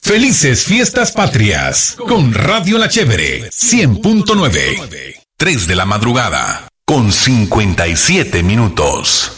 Felices Fiestas Patrias con Radio La Chévere 100.9. 3 de la madrugada con 57 minutos.